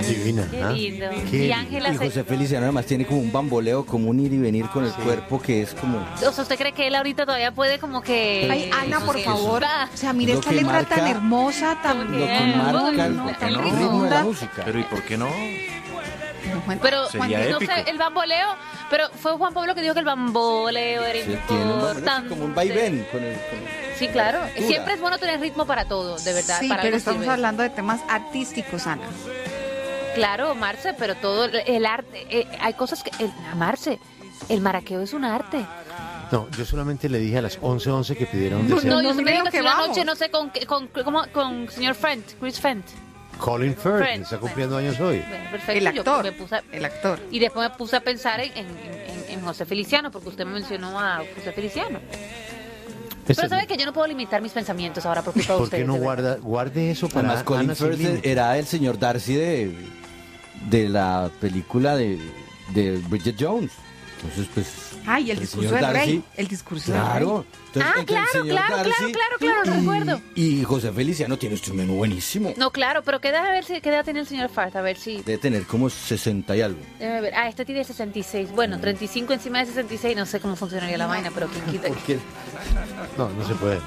Divina. Qué lindo. Qué Y Ángela Y José Feliciano además tiene como un bamboleo, como un ir y venir con el cuerpo que es como... O sea, ¿usted cree que él ahorita todavía puede como que... Ay, Ana, por favor. O sea, mire Lo esta que letra marca- tan hermosa, tan... Lo Lo que marca el ritmo de la música. Pero ¿y por qué no? Pero Sería no épico. sé, el bamboleo, pero fue Juan Pablo que dijo que el bamboleo era Sí, tiene un bamboleo, importante. como un vaivén con el... Sí, claro. Cultura. Siempre es bueno tener ritmo para todo, de verdad. Sí, para pero algo estamos sirve. hablando de temas artísticos, Ana. Claro, Marce, pero todo el arte, hay cosas que... Marce, el maraqueo es un arte. No, yo solamente le dije a las 11:11 que pidieron No, deseo. yo me mire dijo lo que que la vamos. noche, no sé, con señor Fent, Chris Fent. Colin Firth, Friend. está cumpliendo años hoy. Bueno, perfecto. El Yo actor. me puse El actor. y después me puse a pensar en José Feliciano, porque usted me mencionó a José Feliciano. Pero sabe que yo no puedo limitar mis pensamientos ahora por culpa de ¿Por ustedes. qué no de verdad. guarde eso para Además, Colin Ana sin Firth límites? era el señor Darcy de la película de Bridget Jones. Entonces, pues... Ay, el discurso del señor rey. Darcy- El discurso del rey. Claro. Entonces, Ah, entre el claro, señor claro, Darcy claro, recuerdo. Y José Feliciano tiene usted un menú buenísimo. No, claro, pero qué edad tiene el señor Farth, a ver si... Debe tener como 60 y algo. Déjame ver. Ah, este tiene 66. Bueno, 35 encima de 66, no sé cómo funcionaría la vaina, pero quién quita. Porque No, no se puede.